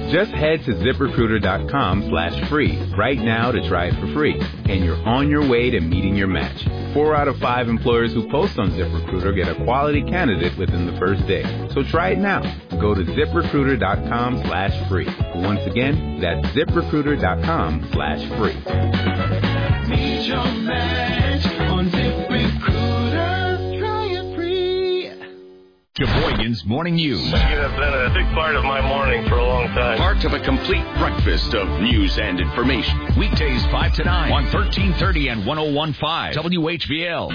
Just head to ZipRecruiter.com/free right now to try it for free, and you're on your way to meeting your match. 4 out of 5 employers who post on ZipRecruiter get a quality candidate within the first day. So try it now. Go to ZipRecruiter.com/free. Once again, that's ZipRecruiter.com/free. Meet your match on ZipRecruiter. Try it free. Sheboygan's Morning News. You have been a big part of my morning for a long time. Part of a complete breakfast of news and information. Weekdays 5 to 9 on 1330 and 101.5 WHBL.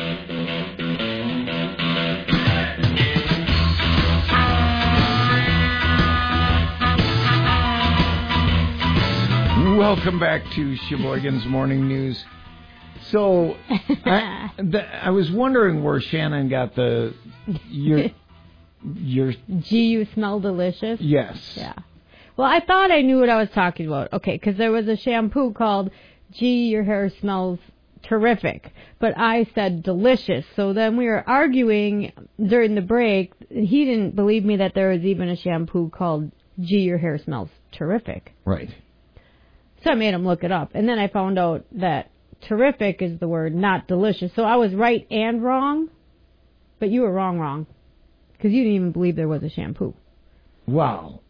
Welcome back to Sheboygan's Morning News. So, I was wondering where Shannon got your Gee, you smell delicious? Yes. Yeah. Well, I thought I knew what I was talking about. Okay, because there was a shampoo called Gee, your hair smells terrific. But I said delicious. So then we were arguing during the break. He didn't believe me that there was even a shampoo called Gee, your hair smells terrific. Right. So I made him look it up. And then I found out that terrific is the word, not delicious. So I was right and wrong, but you were wrong, because you didn't even believe there was a shampoo. Wow.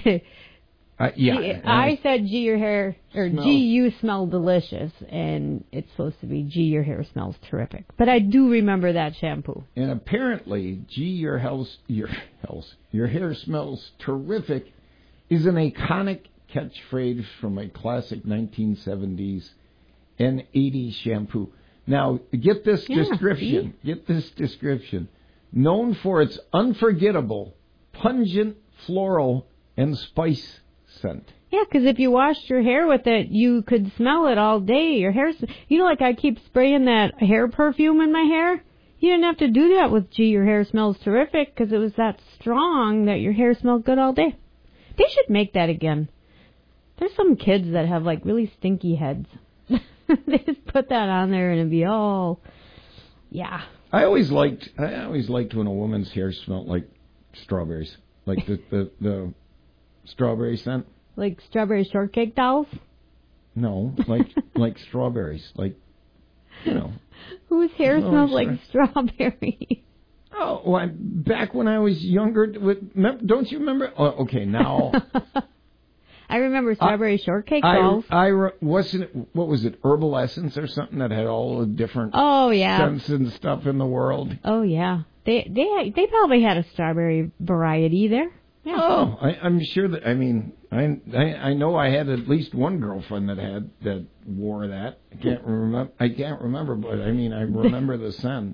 Yeah. I said, gee, your hair, or gee, you smell delicious, and it's supposed to be, gee, your hair smells terrific. But I do remember that shampoo. And apparently, gee, your hair smells terrific is an iconic catchphrase from a classic 1970s and 80s shampoo. Now, get this description. See? Get this description. Known for its unforgettable, pungent, floral, and spice scent. Yeah, because if you washed your hair with it, you could smell it all day. Your hair, like I keep spraying that hair perfume in my hair. You didn't have to do that with Gee, your hair smells terrific, because it was that strong that your hair smelled good all day. They should make that again. There's some kids that have like really stinky heads. They just put that on there and it'd be all, yeah. I always liked when a woman's hair smelled like strawberries, like the strawberry scent. Like strawberry shortcake dolls? No, like strawberries, like, you know. Whose hair smells like strawberry? Oh, well, back when I was younger, don't you remember? Oh, okay, now. I remember strawberry shortcake dolls. Wasn't it, what was it, Herbal Essence or something that had all the different scents and stuff in the world? Oh, yeah. They probably had a strawberry variety there. Yeah. Oh, I'm sure that, I mean, I know I had at least one girlfriend that wore that. I can't remember, but I mean, I remember the scent.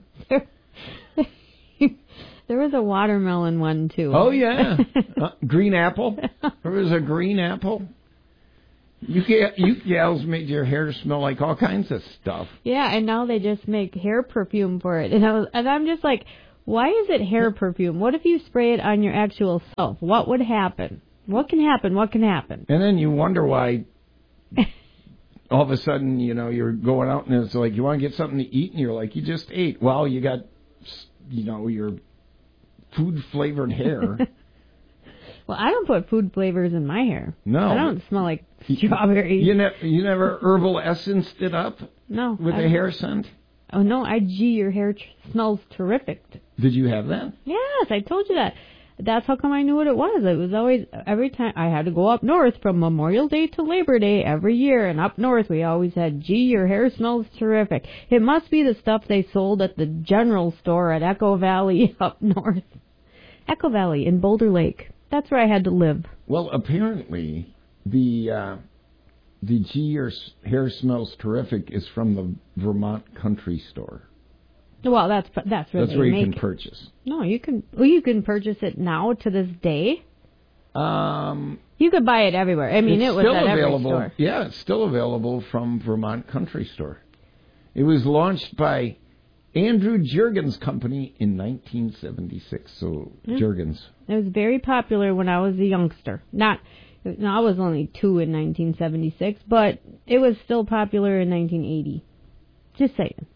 There was a watermelon one, too. Oh, yeah. Green apple. There was a green apple. You gals made your hair smell like all kinds of stuff. Yeah, and now they just make hair perfume for it. And I'm just like, why is it hair perfume? What if you spray it on your actual self? What would happen? What can happen? What can happen? And then you wonder why all of a sudden, you're going out and it's like, you want to get something to eat? And you're like, you just ate. Well, you got, your food-flavored hair. Well, I don't put food flavors in my hair. No. I don't smell like strawberries. You never Herbal Essenced it up? No. With a hair scent? Oh, no. Your hair smells terrific. Did you have that? Yes, I told you that. That's how come I knew what it was. It was always, every time I had to go up north from Memorial Day to Labor Day every year, and up north we always had, gee, your hair smells terrific. It must be the stuff they sold at the general store at Echo Valley up north. Echo Valley in Boulder Lake. That's where I had to live. Well, apparently the gee, your hair smells terrific is from the Vermont Country Store. Well, that's where you can purchase. No, you can purchase it now to this day. You could buy it everywhere. I mean, it was at every store. Yeah, it's still available from Vermont Country Store. It was launched by Andrew Jergens Company in 1976. So Jergens. It was very popular when I was a youngster. I was only 2 in 1976, but it was still popular in 1980. Just saying.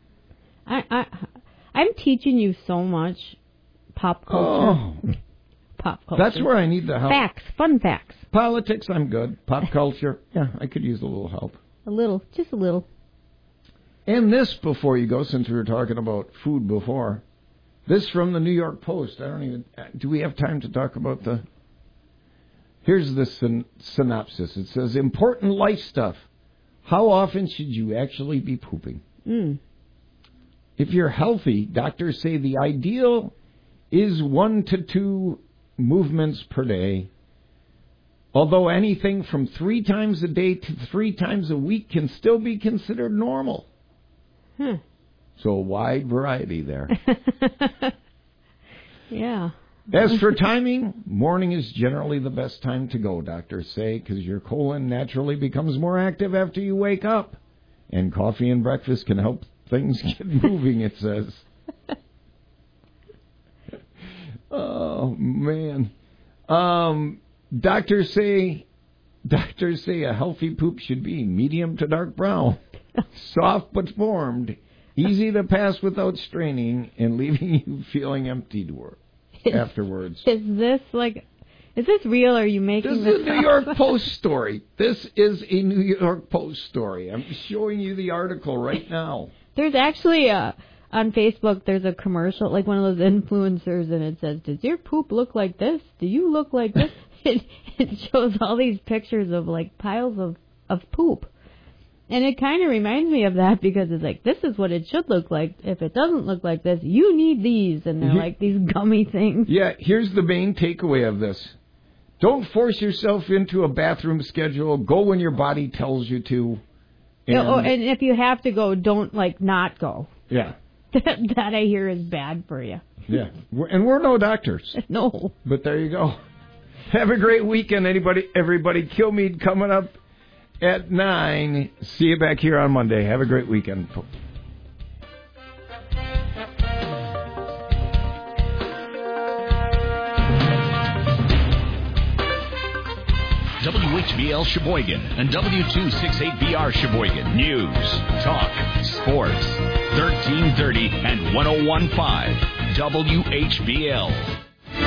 I'm teaching you so much pop culture. Oh. Pop culture. That's where I need the help. Facts. Fun facts. Politics, I'm good. Pop culture, yeah, I could use a little help. A little, just a little. And this before you go, since we were talking about food before. This from the New York Post. Do we have time to talk about here's the synopsis. It says, important life stuff. How often should you actually be pooping? If you're healthy, doctors say the ideal is 1 to 2 movements per day. Although anything from 3 times a day to 3 times a week can still be considered normal. So a wide variety there. Yeah. As for timing, morning is generally the best time to go, doctors say, because your colon naturally becomes more active after you wake up. And coffee and breakfast can help things get moving, it says. Oh, man. Doctors say a healthy poop should be medium to dark brown, soft but formed, easy to pass without straining, and leaving you feeling empty afterwards. Is this real? Or are you making this is a New York Post story. This is a New York Post story. I'm showing you the article right now. There's actually on Facebook, there's a commercial, like one of those influencers, and it says, does your poop look like this? Do you look like this? It shows all these pictures of, like, piles of poop. And it kind of reminds me of that because it's like, this is what it should look like. If it doesn't look like this, you need these. And they're like these gummy things. Yeah, here's the main takeaway of this. Don't force yourself into a bathroom schedule. Go when your body tells you to. And if you have to go, don't, not go. Yeah. That I hear is bad for you. Yeah. And we're no doctors. No. But there you go. Have a great weekend, everybody. Kilmeade coming up at 9. See you back here on Monday. Have a great weekend. WHBL Sheboygan and W268BR Sheboygan. News, talk, sports. 1330 and 101.5 WHBL.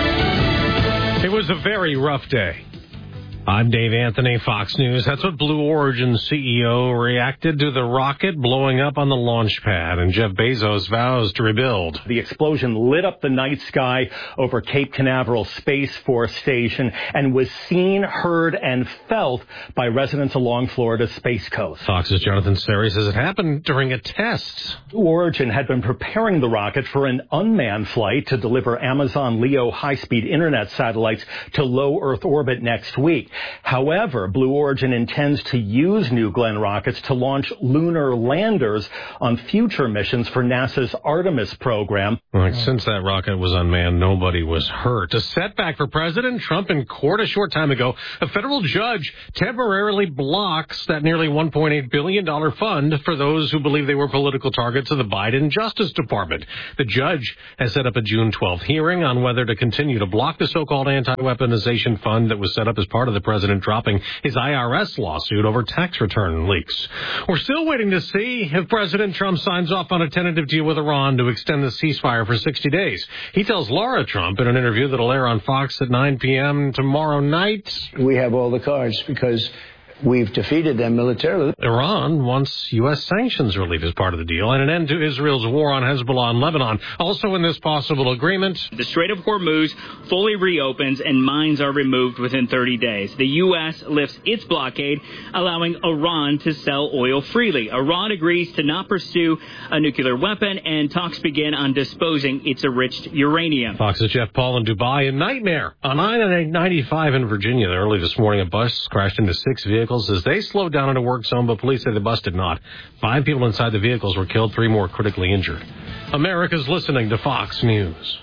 It was a very rough day. I'm Dave Anthony, Fox News. That's what Blue Origin's CEO reacted to the rocket blowing up on the launch pad, and Jeff Bezos vows to rebuild. The explosion lit up the night sky over Cape Canaveral Space Force Station and was seen, heard, and felt by residents along Florida's Space Coast. Fox's Jonathan Seri says it happened during a test. Blue Origin had been preparing the rocket for an unmanned flight to deliver Amazon LEO high-speed internet satellites to low Earth orbit next week. However, Blue Origin intends to use New Glenn rockets to launch lunar landers on future missions for NASA's Artemis program. Since that rocket was unmanned, nobody was hurt. A setback for President Trump in court a short time ago. A federal judge temporarily blocks that nearly $1.8 billion fund for those who believe they were political targets of the Biden Justice Department. The judge has set up a June 12th hearing on whether to continue to block the so-called anti-weaponization fund that was set up as part of the president dropping his IRS lawsuit over tax return leaks. We're still waiting to see if President Trump signs off on a tentative deal with Iran to extend the ceasefire for 60 days. He tells Laura Trump in an interview that'll air on Fox at 9 p.m. tomorrow night. We have all the cards because we've defeated them militarily. Iran wants U.S. sanctions relief as part of the deal and an end to Israel's war on Hezbollah and Lebanon. Also in this possible agreement, the Strait of Hormuz fully reopens and mines are removed within 30 days. The U.S. lifts its blockade, allowing Iran to sell oil freely. Iran agrees to not pursue a nuclear weapon, and talks begin on disposing its enriched uranium. Fox's Jeff Paul in Dubai. A nightmare on I-95 in Virginia. Early this morning, a bus crashed into 6 vehicles as they slowed down in a work zone, but police say the bus did not. 5 people inside the vehicles were killed, 3 more critically injured. America's listening to Fox News.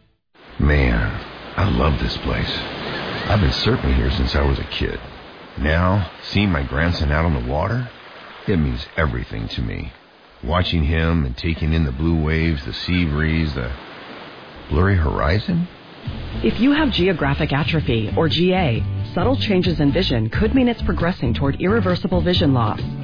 Man, I love this place. I've been surfing here since I was a kid. Now, seeing my grandson out on the water, it means everything to me. Watching him and taking in the blue waves, the sea breeze, the blurry horizon. If you have geographic atrophy, or GA, subtle changes in vision could mean it's progressing toward irreversible vision loss.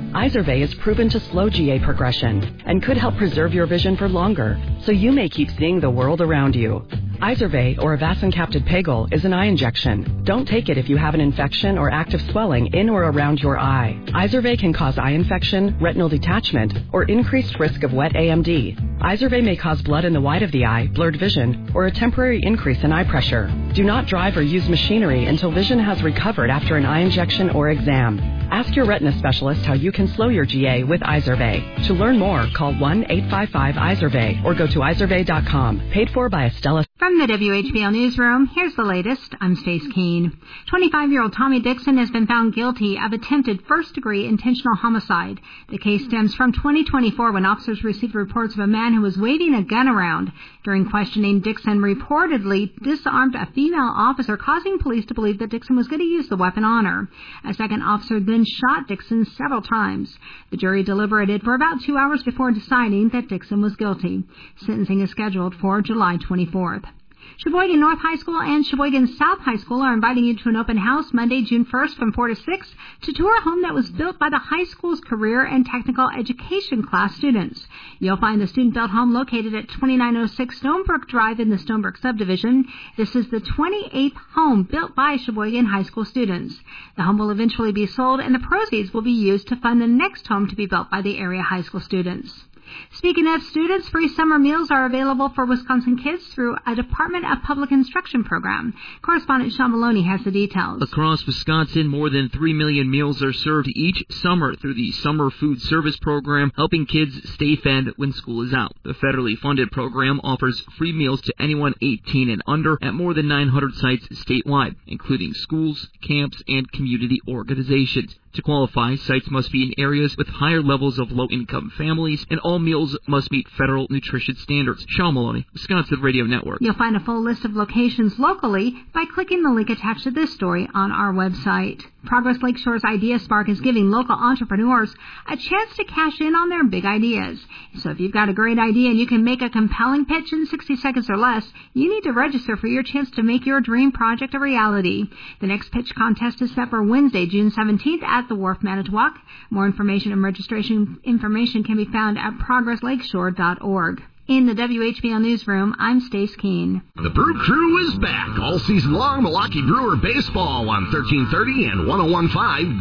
Izervay is proven to slow GA progression and could help preserve your vision for longer, so you may keep seeing the world around you. Izervay, or Avastin-capted Pegol, is an eye injection. Don't take it if you have an infection or active swelling in or around your eye. Izervay can cause eye infection, retinal detachment, or increased risk of wet AMD. Izervay may cause blood in the white of the eye, blurred vision, or a temporary increase in eye pressure. Do not drive or use machinery until vision has recovered after an eye injection or exam. Ask your retina specialist how you can slow your GA with Izervay. To learn more, call 1-855-IZERVAY or go to izervay.com. Paid for by Estella. From the WHBL Newsroom, here's the latest. I'm Stace Keene. 25-year-old Tommy Dixon has been found guilty of attempted first-degree intentional homicide. The case stems from 2024 when officers received reports of a man who was waving a gun around. During questioning, Dixon reportedly disarmed a female officer, causing police to believe that Dixon was going to use the weapon on her. A second officer then shot Dixon several times. The jury deliberated for about 2 hours before deciding that Dixon was guilty. Sentencing is scheduled for July 24th. Sheboygan North High School and Sheboygan South High School are inviting you to an open house Monday, June 1st from 4 to 6 to tour a home that was built by the high school's career and technical education class students. You'll find the student-built home located at 2906 Stonebrook Drive in the Stonebrook subdivision. This is the 28th home built by Sheboygan High School students. The home will eventually be sold, and the proceeds will be used to fund the next home to be built by the area high school students. Speaking of students, free summer meals are available for Wisconsin kids through a Department of Public Instruction program. Correspondent Sean Maloney has the details. Across Wisconsin, more than 3 million meals are served each summer through the Summer Food Service Program, helping kids stay fed when school is out. The federally funded program offers free meals to anyone 18 and under at more than 900 sites statewide, including schools, camps, and community organizations. To qualify, sites must be in areas with higher levels of low-income families, and all meals must meet federal nutrition standards. Sean Maloney, Wisconsin Radio Network. You'll find a full list of locations locally by clicking the link attached to this story on our website. Progress Lakeshore's Idea Spark is giving local entrepreneurs a chance to cash in on their big ideas. So if you've got a great idea and you can make a compelling pitch in 60 seconds or less, you need to register for your chance to make your dream project a reality. The next pitch contest is set for Wednesday, June 17th at the Wharf, Manitowoc. More information and registration information can be found at progresslakeshore.org. In the WHBL Newsroom, I'm Stace Keene. The Brew Crew is back all season long. Milwaukee Brewer baseball on 1330 and 101.5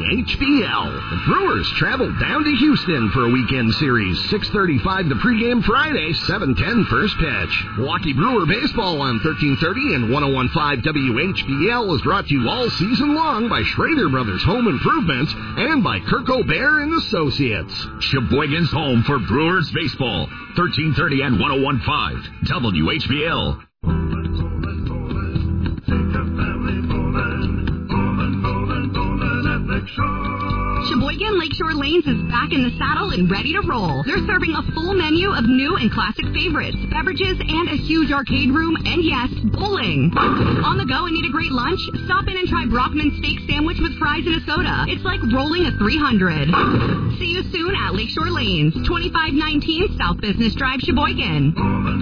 WHBL. The Brewers traveled down to Houston for a weekend series. 6:35 the pregame Friday, 7:10 first pitch. Milwaukee Brewer baseball on 1330 and 101.5 WHBL is brought to you all season long by Schrader Brothers Home Improvements and by Kirk O'Bear and Associates. Sheboygan's home for Brewers baseball. 1330 and 101.5 WHBL. Sheboygan Lakeshore Lanes is back in the saddle and ready to roll. They're serving a full menu of new and classic favorites, beverages, and a huge arcade room, and yes, bowling. On the go and need a great lunch? Stop in and try Brockman's steak sandwich with fries and a soda. It's like rolling a 300. See you soon at Lakeshore Lanes, 2519 South Business Drive, Sheboygan.